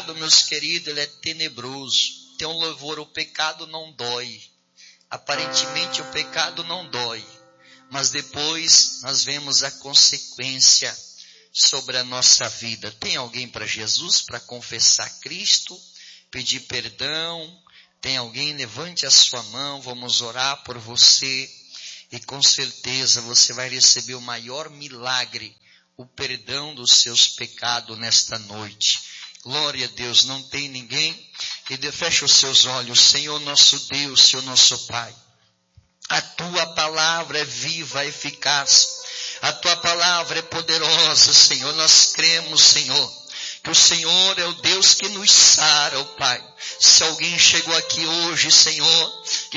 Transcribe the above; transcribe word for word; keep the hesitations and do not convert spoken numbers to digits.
pecado, meus queridos, ele é tenebroso. Tem um louvor, o pecado não dói. Aparentemente o pecado não dói, mas depois nós vemos a consequência sobre a nossa vida. Tem alguém para Jesus, para confessar Cristo, pedir perdão? Tem alguém? Levante a sua mão, vamos orar por você. E com certeza você vai receber o maior milagre, o perdão dos seus pecados nesta noite. Glória a Deus, não tem ninguém? E fecha os seus olhos. Senhor nosso Deus, Senhor nosso Pai, a Tua palavra é viva, eficaz. A Tua palavra é poderosa, Senhor. Nós cremos, Senhor, que o Senhor é o Deus que nos sara, ó Pai. Se alguém chegou aqui hoje, Senhor,